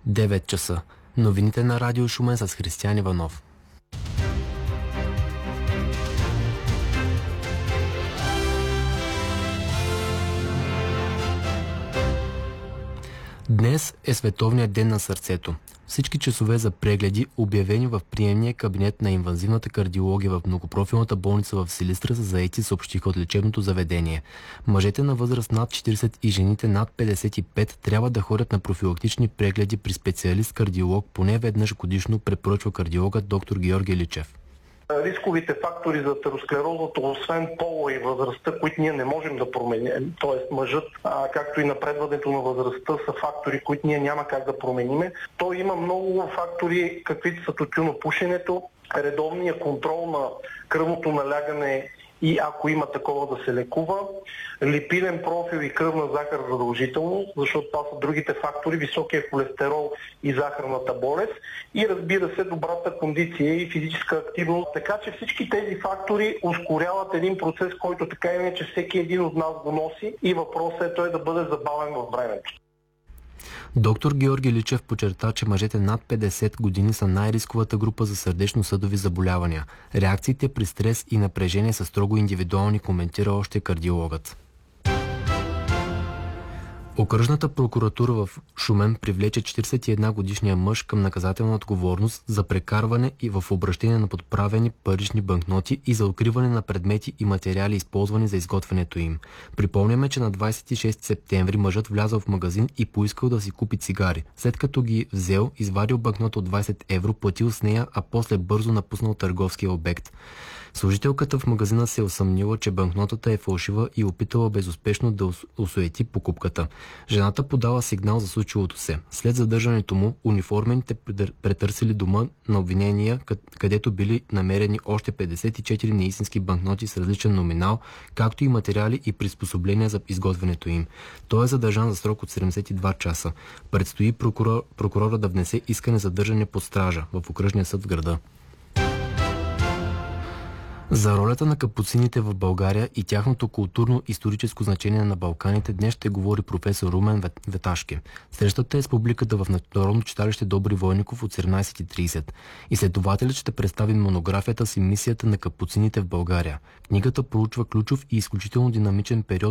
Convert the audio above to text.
9 часа. Новините на Радио Шумен с Християн Иванов. Днес е Световният ден на сърцето. Всички часове за прегледи, обявени в приемния кабинет на инвазивната кардиология в многопрофилната болница в Силистра, са заети, съобщиха от лечебното заведение. Мъжете на възраст над 40 и жените над 55 трябва да ходят на профилактични прегледи при специалист-кардиолог поне веднъж годишно, препоръчва кардиологът доктор Георги Личев. Рисковите фактори за атеросклерозата, освен пола и възрастта, които ние не можем да променим, т.е. мъжът, както и напредването на възрастта, са фактори, които ние няма как да промениме. То има много фактори, каквито са тютюнопушенето, редовния контрол на кръвното налягане и ако има такова да се лекува, липиден профил и кръвна захар задължително, защото това са другите фактори, високия холестерол и захарната болест и разбира се добрата кондиция и физическа активност. Така че всички тези фактори ускоряват един процес, който така иначе всеки един от нас го носи и въпросът е той да бъде забавен във времето. Доктор Георги Личев подчерта, че мъжете над 50 години са най-рисковата група за сърдечно-съдови заболявания. Реакциите при стрес и напрежение са строго индивидуални, коментира още кардиологът. Окръжната прокуратура в Шумен привлече 41-годишния мъж към наказателна отговорност за прекарване и в обращение на подправени парични банкноти и за укриване на предмети и материали, използвани за изготвянето им. Припомняме, че на 26 септември мъжът влязъл в магазин и поискал да си купи цигари. След като ги взел, извадил банкнота от 20 евро, платил с нея, а после бързо напуснал търговския обект. Служителката в магазина се е усъмнила, че банкнотата е фалшива и опитала безуспешно да осуети покупката. Жената подала сигнал за случилото се. След задържането му, униформените претърсили дома на обвинения, където били намерени още 54 неистински банкноти с различен номинал, както и материали и приспособления за изготвянето им. Той е задържан за срок от 72 часа. Предстои прокурора да внесе искане за държане под стража в окръжния съд в града. За ролята на капуцините в България и тяхното културно-историческо значение на Балканите днес ще говори професор Румен Веташки. Срещата е с публиката в Народно читалище Добри Войников от 17:30. Изследователят ще представи монографията си "Мисията на капуцините в България". Книгата проучва ключов и изключително динамичен период